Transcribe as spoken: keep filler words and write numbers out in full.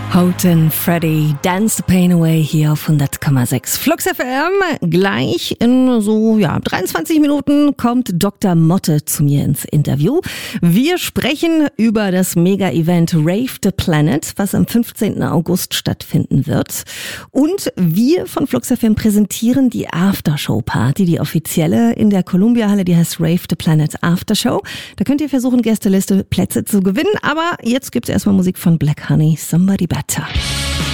Houghton Freddy, Dance the Pain Away hier auf hundert Komma sechs Flux F M. Gleich in so ja dreiundzwanzig Minuten kommt Doktor Motte zu mir ins Interview. Wir sprechen über das Mega-Event Rave the Planet, was am fünfzehnten August stattfinden wird. Und wir von Flux F M präsentieren die Aftershow-Party, die offizielle in der Columbia-Halle, die heißt Rave the Planet Aftershow. Da könnt ihr versuchen, Gästeliste Plätze zu gewinnen. Aber jetzt gibt's erstmal Musik von Black Honey, Somebody Better.